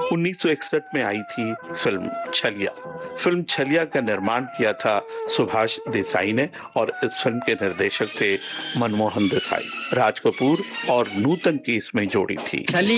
1961 में आई थी फिल्म छलिया। फिल्म छलिया का निर्माण किया था सुभाष देसाई ने और इस फिल्म के निर्देशक थे मनमोहन देसाई। राज कपूर और नूतन की इसमें जोड़ी थी।